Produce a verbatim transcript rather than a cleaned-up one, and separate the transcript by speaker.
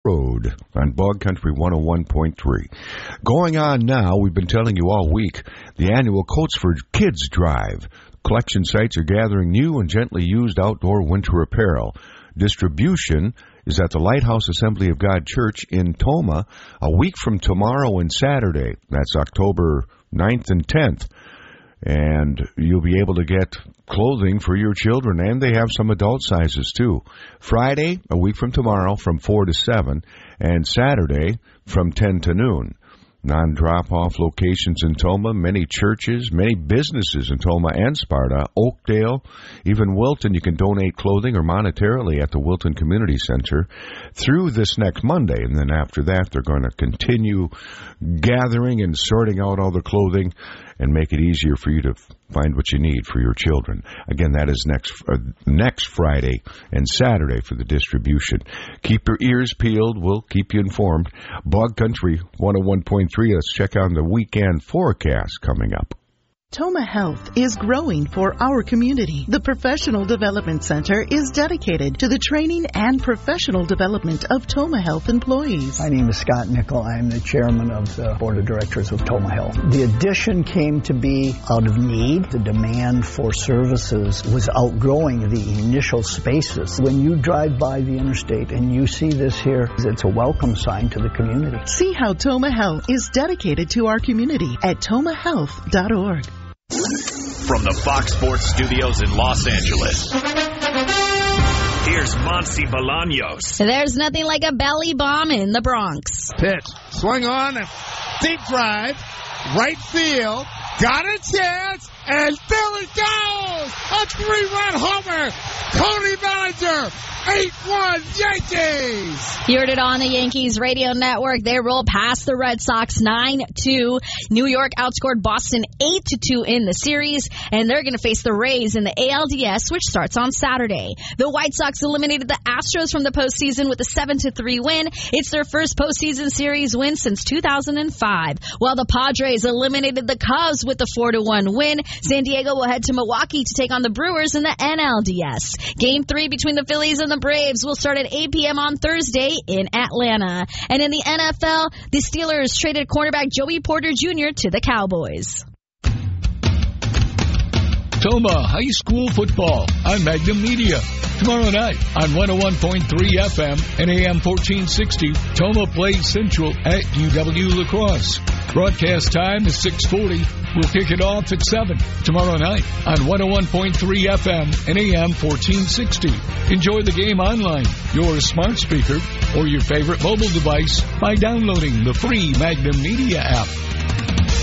Speaker 1: Road on Bog Country one oh one point three. Going on now, we've been telling you all week, the annual Coats for Kids Drive. Collection sites are gathering new and gently used outdoor winter apparel. Distribution is at the Lighthouse Assembly of God Church in Tomah a week from tomorrow and Saturday. That's October ninth and tenth. And you'll be able to get clothing for your children, and they have some adult sizes too. Friday, a week from tomorrow, from four to seven, and Saturday from ten to noon. Non-drop-off locations in Tomah, many churches, many businesses in Tomah and Sparta, Oakdale, even Wilton. You can donate clothing or monetarily at the Wilton Community Center through this next Monday. And then after that, they're going to continue gathering and sorting out all the clothing and make it easier for you to find what you need for your children. Again, that is next uh, next Friday and Saturday for the distribution. Keep your ears peeled. We'll keep you informed. Bog Country one oh one point three. Let's check on the weekend forecast coming up.
Speaker 2: Tomah Health is growing for our community. The Professional Development Center is dedicated to the training and professional development of Tomah Health employees.
Speaker 3: My name is Scott Nickel. I am the chairman of the board of directors of Tomah Health. The addition came to be out of need. The demand for services was outgrowing the initial spaces. When you drive by the interstate and you see this here, it's a welcome sign to the community.
Speaker 2: See how Tomah Health is dedicated to our community at tomah health dot org.
Speaker 4: From the Fox Sports Studios in Los Angeles, here's Monty Bolaños.
Speaker 5: There's nothing like a belly bomb in the Bronx.
Speaker 6: Pitch, swung on, deep drive, right field, got a chance, and there it goes! A three-run homer! Cody Bellinger, eight one Yankees!
Speaker 5: You heard it on the Yankees radio network. They rolled past the Red Sox nine two. New York outscored Boston eight to two in the series, and they're going to face the Rays in the A L D S, which starts on Saturday. The White Sox eliminated the Astros from the postseason with a seven to three win. It's their first postseason series win since two thousand five, while the Padres eliminated the Cubs with a four to one win. San Diego will head to Milwaukee to take on the Brewers in the N L D S. Game three between the Phillies and the Braves will start at eight p.m. on Thursday in Atlanta. And in the N F L, the Steelers traded cornerback Joey Porter Junior to the Cowboys.
Speaker 7: Tomah High School football on Magnum Media. Tomorrow night on one oh one point three F M and A M fourteen sixty, Tomah plays Central at U W La Crosse. Broadcast time is six forty. We'll kick it off at seven tomorrow night on one oh one point three F M and A M fourteen sixty. Enjoy the game online, your smart speaker, or your favorite mobile device by downloading the free Magnum Media app.